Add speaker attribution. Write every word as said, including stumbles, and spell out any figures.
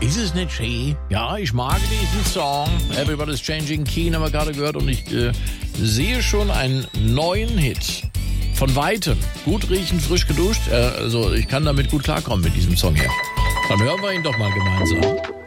Speaker 1: Ist es nicht schön? Ja, ich mag diesen Song. Everybody's Changing Keen haben wir gerade gehört und ich äh, sehe schon einen neuen Hit. Von Weitem. Gut riechen, frisch geduscht. Äh, also ich kann damit gut klarkommen mit diesem Song hier. Dann hören wir ihn doch mal gemeinsam.